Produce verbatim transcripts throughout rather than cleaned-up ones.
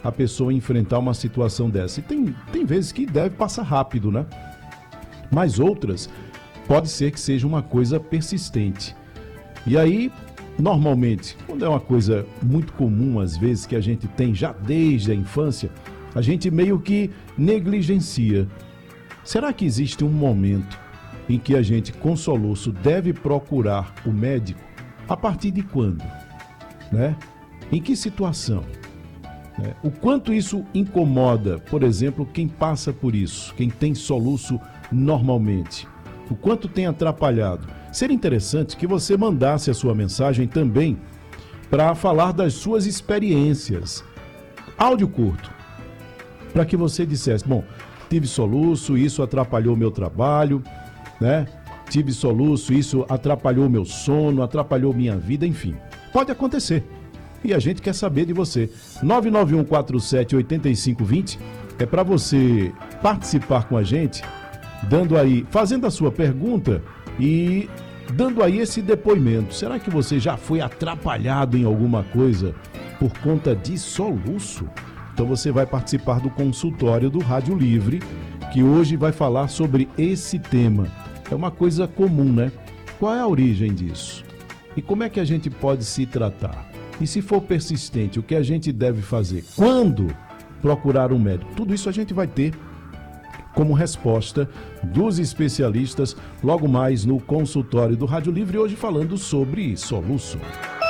a pessoa enfrentar uma situação dessa. E tem, tem vezes que deve passar rápido, né? Mas outras, pode ser que seja uma coisa persistente. E aí, normalmente, quando é uma coisa muito comum, às vezes, que a gente tem já desde a infância, a gente meio que negligencia. Será que existe um momento em que a gente, com soluço, deve procurar o médico? A partir de quando? Né? Em que situação? Né? O quanto isso incomoda, por exemplo, quem passa por isso, quem tem soluço normalmente? O quanto tem atrapalhado? Seria interessante que você mandasse a sua mensagem também para falar das suas experiências. Áudio curto, para que você dissesse, bom, tive soluço, isso atrapalhou o meu trabalho, né? Tive soluço, isso atrapalhou meu sono, atrapalhou minha vida, enfim. Pode acontecer. E a gente quer saber de você. nove nove um quatro sete oito cinco dois zero é para você participar com a gente, dando aí, fazendo a sua pergunta e dando aí esse depoimento. Será que você já foi atrapalhado em alguma coisa por conta de soluço? Então você vai participar do consultório do Rádio Livre, que hoje vai falar sobre esse tema. É uma coisa comum, né? Qual é a origem disso? E como é que a gente pode se tratar? E se for persistente, o que a gente deve fazer? Quando procurar um médico? Tudo isso a gente vai ter como resposta dos especialistas logo mais no consultório do Rádio Livre, hoje falando sobre soluço.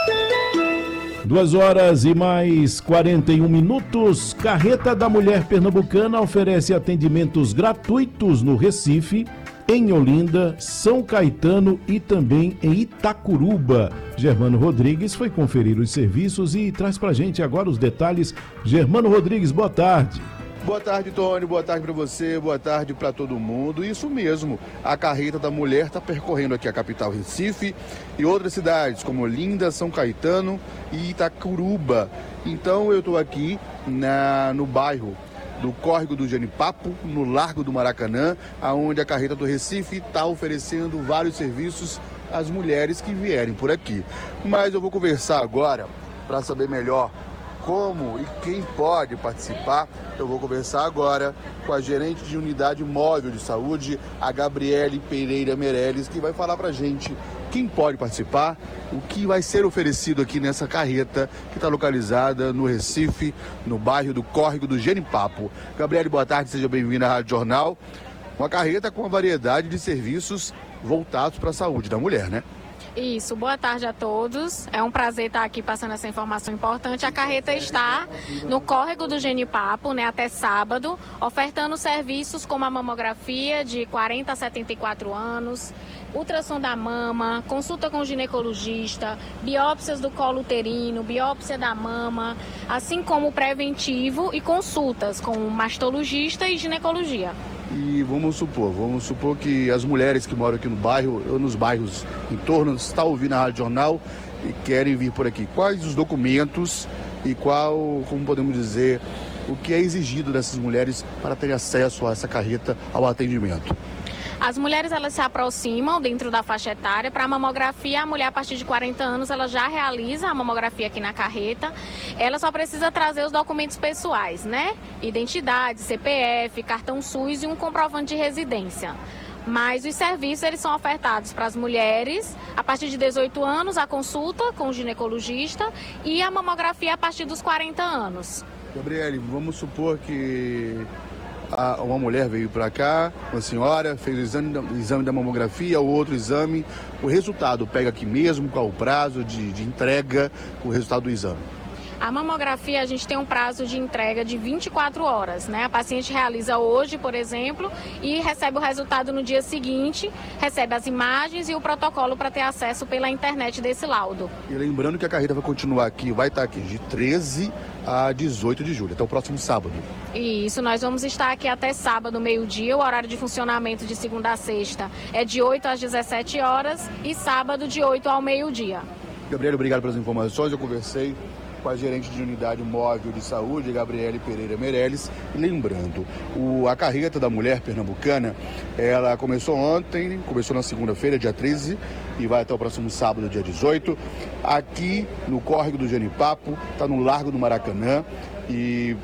Duas horas e mais quarenta e um minutos. Carreta da Mulher Pernambucana oferece atendimentos gratuitos no Recife, em Olinda, São Caetano e também em Itacuruba. Germano Rodrigues foi conferir os serviços e traz pra gente agora os detalhes. Germano Rodrigues, boa tarde. Boa tarde, Tony. Boa tarde para você, boa tarde para todo mundo. Isso mesmo, a Carreta da Mulher está percorrendo aqui a capital Recife e outras cidades como Olinda, São Caetano e Itacuruba. Então eu estou aqui na, no bairro do Córrego do Genipapo, no Largo do Maracanã, onde a Carreta do Recife está oferecendo vários serviços às mulheres que vierem por aqui. Mas eu vou conversar agora para saber melhor como e quem pode participar. Eu vou conversar agora com a gerente de unidade móvel de saúde, a Gabriele Pereira Meirelles, que vai falar pra gente quem pode participar, o que vai ser oferecido aqui nessa carreta que está localizada no Recife, no bairro do Córrego do Genipapo. Gabriele, boa tarde, seja bem-vinda à Rádio Jornal. Uma carreta com uma variedade de serviços voltados para a saúde da mulher, né? Isso, boa tarde a todos. É um prazer estar aqui passando essa informação importante. A carreta está no Córrego do Genipapo, né, até sábado, ofertando serviços como a mamografia de quarenta a setenta e quatro anos, ultrassom da mama, consulta com ginecologista, biópsias do colo uterino, biópsia da mama, assim como preventivo e consultas com mastologista e ginecologia. E vamos supor, vamos supor que as mulheres que moram aqui no bairro, ou nos bairros em torno, estão ouvindo a Rádio Jornal e querem vir por aqui. Quais os documentos e qual, como podemos dizer, o que é exigido dessas mulheres para ter acesso a essa carreta, ao atendimento? As mulheres, elas se aproximam dentro da faixa etária. Para a mamografia, a mulher a partir de quarenta anos, ela já realiza a mamografia aqui na carreta. Ela só precisa trazer os documentos pessoais, né? Identidade, C P F, cartão SUS e um comprovante de residência. Mas os serviços, eles são ofertados para as mulheres a partir de dezoito anos, a consulta com o ginecologista e a mamografia a partir dos quarenta anos. Gabriele, vamos supor que uma mulher veio para cá, uma senhora, fez o exame, o exame da mamografia, o outro exame. O resultado pega aqui mesmo? Qual o prazo de, de entrega, o resultado do exame? A mamografia, a gente tem um prazo de entrega de vinte e quatro horas, né? A paciente realiza hoje, por exemplo, e recebe o resultado no dia seguinte, recebe as imagens e o protocolo para ter acesso pela internet desse laudo. E lembrando que a carreira vai continuar aqui, vai estar aqui de treze a dezoito de julho, até o próximo sábado. Isso, nós vamos estar aqui até sábado, meio-dia. O horário de funcionamento de segunda a sexta é de oito às dezessete horas e sábado de oito ao meio-dia. Gabriele, obrigado pelas informações. Eu conversei com a gerente de unidade móvel de saúde, Gabriele Pereira Meirelles. E lembrando, o, a carreta da Mulher Pernambucana, ela começou ontem, começou na segunda-feira, dia treze, e vai até o próximo sábado, dia dezoito, aqui no Córrego do Genipapo, está no Largo do Maracanã. E